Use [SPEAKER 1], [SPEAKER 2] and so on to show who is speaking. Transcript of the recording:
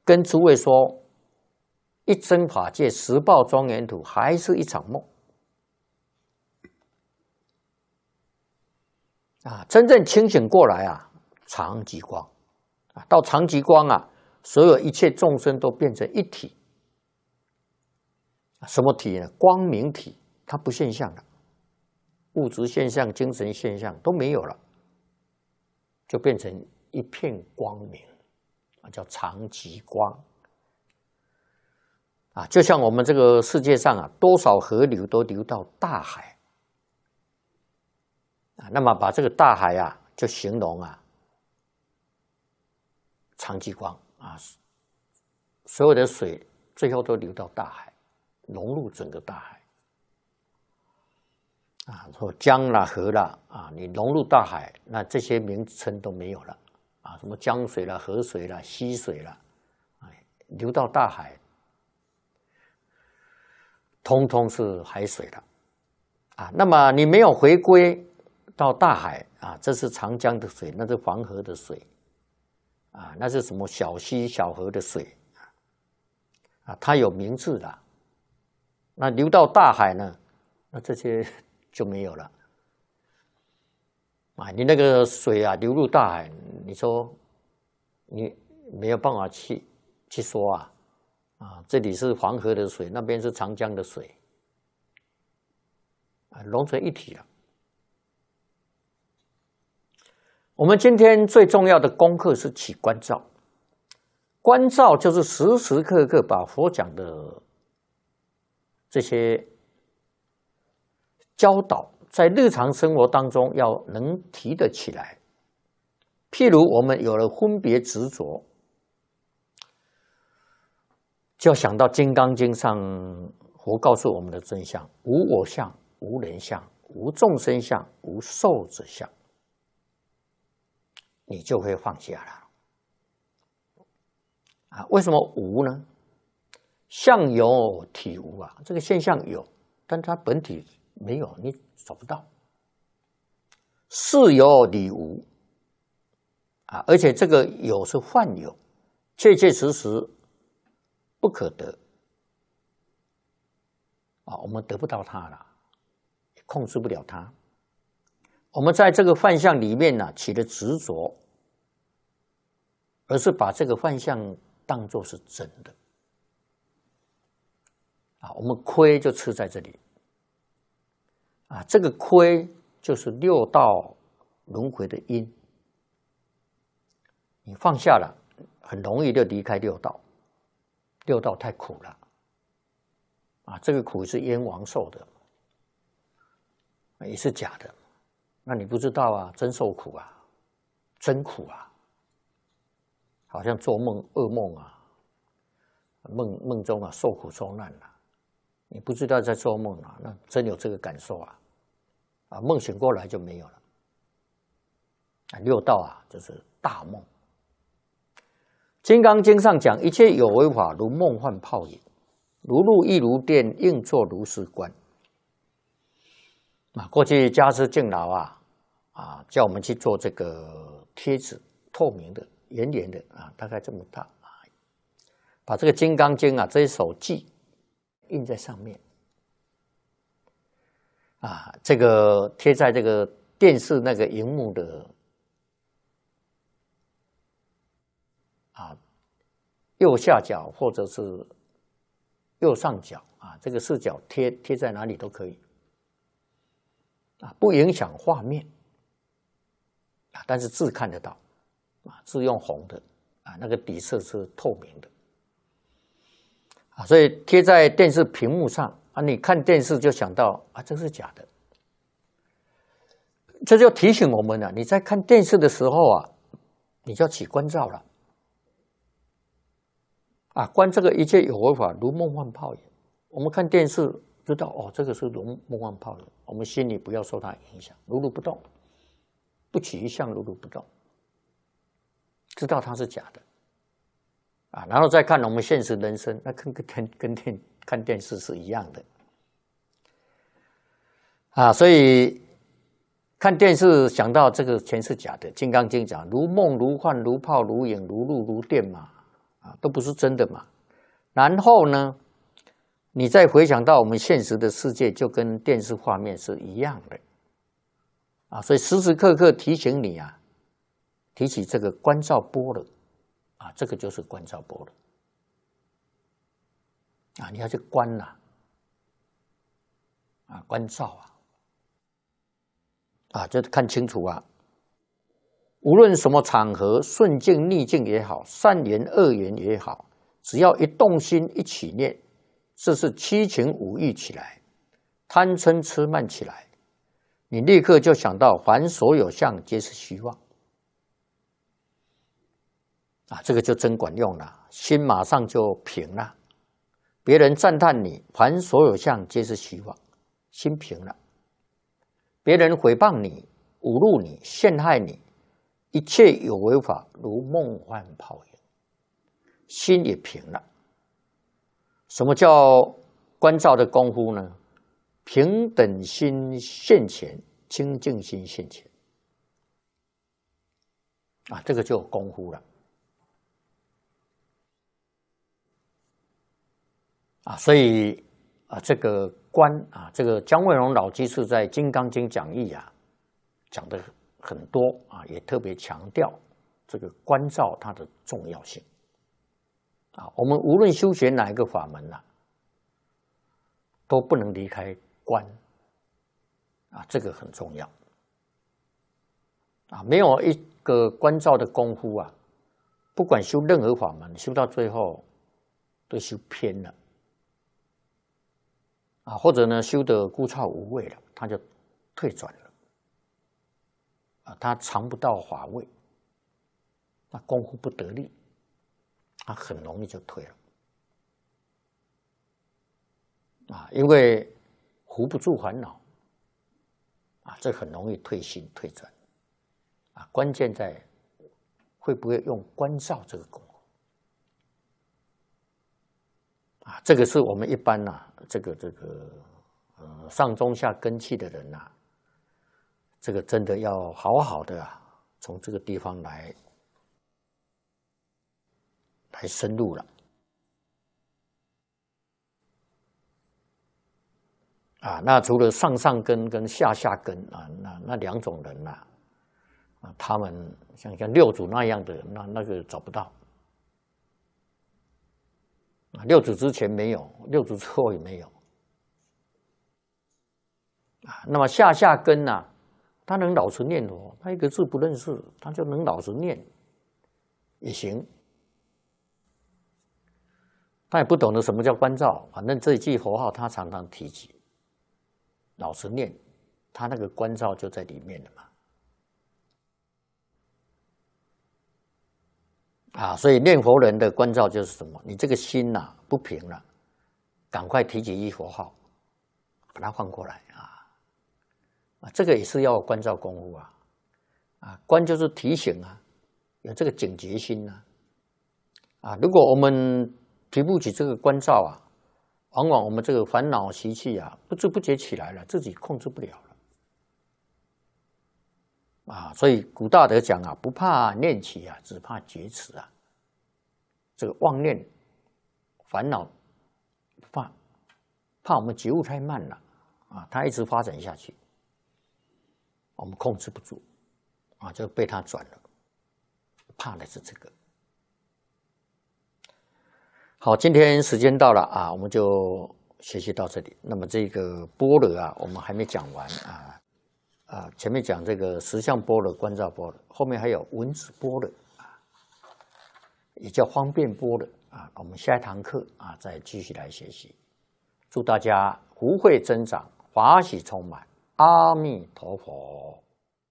[SPEAKER 1] 跟诸位说，一真法界十报庄严土还是一场梦啊！真正清醒过来啊，常极光啊，到常极光啊，所有一切众生都变成一体。什么体呢？光明体，它不现象了，物质现象、精神现象都没有了，就变成一片光明啊，叫常极光啊。就像我们这个世界上啊，多少河流都流到大海啊，那么把这个大海啊，就形容啊，常极光啊，所有的水最后都流到大海。融入整个大海啊，说江啦、河啦啊，你融入大海，那这些名称都没有了啊，什么江水啦、河水啦、溪水啦，流到大海，通通是海水了啊。那么你没有回归到大海啊，这是长江的水，那是黄河的水啊，那是什么小溪、小河的水啊，它有名字的。那流到大海呢？那这些就没有了啊！你那个水啊流入大海，你说你没有办法去说啊，这里是黄河的水，那边是长江的水啊，融成一体了。我们今天最重要的功课是起观照，观照就是时时刻刻把佛讲的这些教导在日常生活当中要能提得起来。譬如我们有了分别执着，就要想到《金刚经》上佛告诉我们的真相：无我相，无人相，无众生相，无寿者相，你就会放下了啊。为什么无呢？相有体无啊，这个现象有，但它本体没有，你找不到。事有理无啊，而且这个有是幻有，切切实实不可得啊，我们得不到它了，控制不了它。我们在这个幻象里面呢，起了执着，而是把这个幻象当作是真的。啊，我们亏就吃在这里啊，这个亏就是六道轮回的因，你放下了，很容易就离开六道，六道太苦了啊，这个苦是冤枉受的，也是假的，那你不知道啊，真受苦啊，真苦啊，好像做梦噩梦啊，梦中啊受苦受难啊。你不知道在做梦啊，那真有这个感受啊，梦醒过来就没有了啊。六道啊，就是大梦。《金刚经》上讲，一切有为法，如梦幻泡影，如露亦如电，应作如是观。啊，过去迦叶敬老叫我们去做这个贴纸，透明的、圆圆的啊，大概这么大啊，把这个《金刚经》这一首偈印在上面啊，这个贴在这个电视那个荧幕的右下角或者是右上角啊，这个视角贴在哪里都可以啊，不影响画面啊，但是字看得到啊，字用红的啊，那个底色是透明的。所以贴在电视屏幕上啊，你看电视就想到啊，这是假的。这就提醒我们了，你在看电视的时候啊，你就要起观照了啊，观这个一切有为法如梦幻泡影。我们看电视知道哦，这个是如梦幻泡影，我们心里不要受它影响，如如不动，不起一相，如如不动，知道它是假的。啊，然后再看我们现实人生，那跟看电视是一样的啊，所以看电视想到这个全是假的，《金刚经》讲如梦如幻如泡如影如露如电嘛， 都不是真的嘛。然后呢，你再回想到我们现实的世界，就跟电视画面是一样的所以时时刻刻提醒你提起这个观照般若这个就是观照般若你要去观观照就是看清楚无论什么场合，顺境逆境也好，善缘恶缘也好，只要一动心一起念，这是七情五欲起来，贪嗔痴慢起来，你立刻就想到凡所有相皆是虚妄这个就真管用了，心马上就平了。别人赞叹你，凡所有相皆是虚妄，心平了。别人诽谤你、侮辱你、陷害你，一切有为法如梦幻泡影，心也平了。什么叫观照的功夫呢？平等心现前，清净心现前这个就有功夫了所以这个观这个姜惠荣老居士在《金刚经》讲义讲的很多也特别强调这个观照它的重要性我们无论修学哪一个法门都不能离开观这个很重要没有一个观照的功夫不管修任何法门，修到最后都修偏了或者呢修得枯燥无味了，他就退转了他尝不到法味，那功夫不得力，他很容易就退了因为扶不住烦恼这很容易退心退转关键在会不会用观照这个功夫这个是我们一般这个上中下根器的人这个真的要好好的从这个地方来深入了那除了上上根跟下下根那两种人他们像六祖那样的那个找不到六祖之前没有，六祖之后也没有那么下下根他能老实念佛，他一个字不认识，他就能老实念也行。他也不懂得什么叫观照，反正这一句佛号他常常提起，老实念，他那个观照就在里面了嘛。所以念佛人的观照就是什么？你这个心不平了，赶快提起一佛号，把它换过来这个也是要观照功夫观就是提醒有这个警觉心如果我们提不起这个观照往往我们这个烦恼习气不知不觉起来了，自己控制不了了所以古大德讲不怕念起只怕觉迟这个妄念烦恼不怕，怕我们觉悟太慢了它一直发展下去，我们控制不住就被它转了，怕的是这个。好，今天时间到了我们就学习到这里。那么这个般若我们还没讲完前面讲这个实相般若、观照般若，后面还有文字般若也叫方便般若我们下一堂课再继续来学习。祝大家福慧增长，法喜充满，阿弥陀佛。